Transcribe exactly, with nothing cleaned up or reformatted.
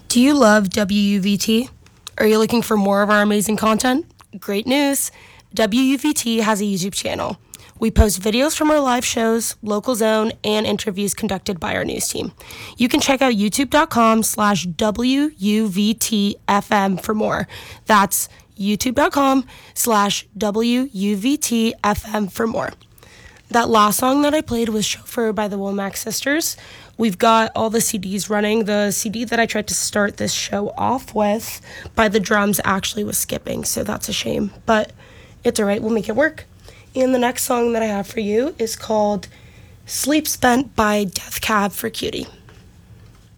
Do you love W U V T? Are you looking for more of our amazing content? Great news! W U V T has a YouTube channel. We post videos from our live shows, local zone, and interviews conducted by our news team. You can check out youtube.com slash WUVTFM for more. That's youtube.com slash WUVTFM for more. That last song that I played was Chauffeur by the Womack Sisters. We've got all the C Ds running. The C D that I tried to start this show off with by the drums actually was skipping, so that's a shame. But it's all right, we'll make it work. And the next song that I have for you is called Sleep Spent by Death Cab for Cutie.